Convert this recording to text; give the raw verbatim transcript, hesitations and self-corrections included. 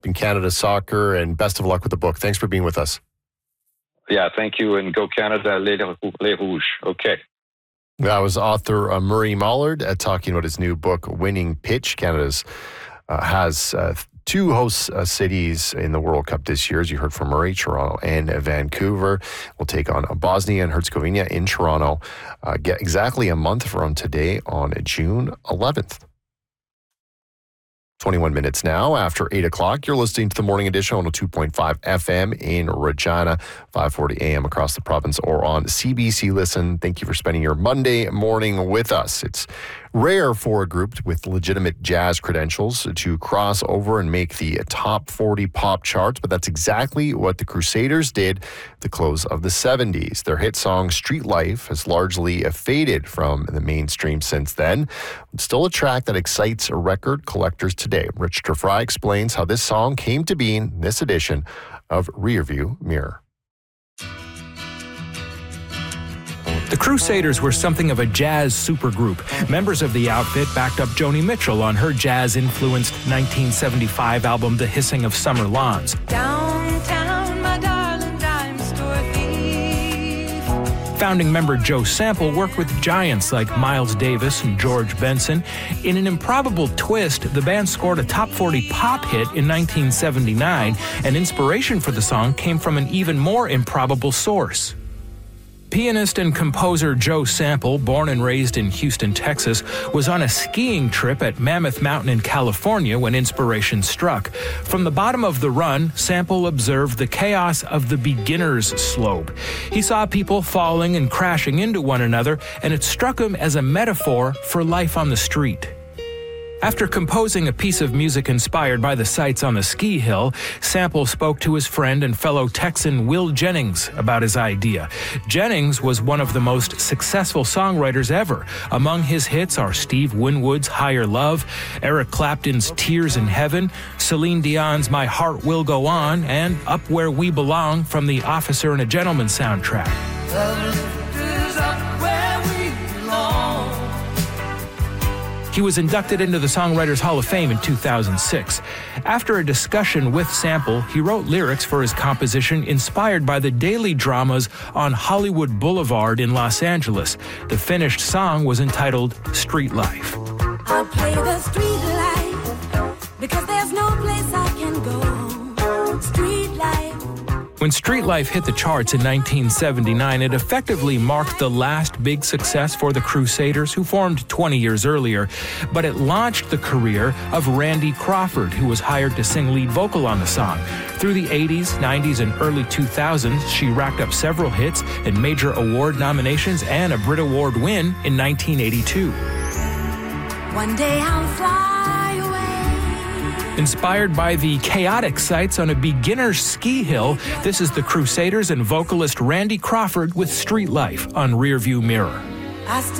in Canada soccer, and best of luck with the book. Thanks for being with us. Yeah, thank you, and go Canada, les, les Rouges. Okay. That was author uh, Murray Mollard uh, talking about his new book, Winning Pitch. Canada's uh, has uh, two host uh, cities in the World Cup this year, as you heard from Murray, Toronto and Vancouver. We'll take on Bosnia and Herzegovina in Toronto uh, get exactly a month from today on June eleventh. twenty-one minutes now after eight o'clock. You're listening to the Morning Edition on two point five F M in Regina, five forty A M across the province, or on C B C Listen. Thank you for spending your Monday morning with us. It's rare for a group with legitimate jazz credentials to cross over and make the top forty pop charts, but that's exactly what the Crusaders did at the close of the seventies. Their hit song Street Life has largely faded from the mainstream since then. It's still a track that excites record collectors today. Rich Fry explains how this song came to be in this edition of Rearview Mirror. The Crusaders were something of a jazz supergroup. Members of the outfit backed up Joni Mitchell on her jazz-influenced nineteen seventy-five album, The Hissing of Summer Lawns. Downtown, my darling dime store thief. Founding member Joe Sample worked with giants like Miles Davis and George Benson. In an improbable twist, the band scored a top forty pop hit in nineteen seventy-nine, and inspiration for the song came from an even more improbable source. Pianist and composer Joe Sample, born and raised in Houston, Texas, was on a skiing trip at Mammoth Mountain in California when inspiration struck. From the bottom of the run, Sample observed the chaos of the beginner's slope. He saw people falling and crashing into one another, and it struck him as a metaphor for life on the street. After composing a piece of music inspired by the sights on the ski hill, Sample spoke to his friend and fellow Texan Will Jennings about his idea. Jennings was one of the most successful songwriters ever. Among his hits are Steve Winwood's Higher Love, Eric Clapton's Tears in Heaven, Celine Dion's My Heart Will Go On, and Up Where We Belong from the Officer and a Gentleman soundtrack. He was inducted into the Songwriters Hall of Fame in two thousand six. After a discussion with Sample, he wrote lyrics for his composition inspired by the daily dramas on Hollywood Boulevard in Los Angeles. The finished song was entitled Street Life. I'll play the street life because there's no place I can go. Street life. When Street Life hit the charts in nineteen seventy-nine, it effectively marked the last big success for the Crusaders, who formed twenty years earlier. But it launched the career of Randy Crawford, who was hired to sing lead vocal on the song. Through the eighties, nineties, and early two thousands, she racked up several hits and major award nominations and a Brit Award win in nineteen eighty-two. One day I'll fly away. Inspired by the chaotic sights on a beginner's ski hill, this is the Crusaders and vocalist Randy Crawford with Street Life on Rearview Mirror. I still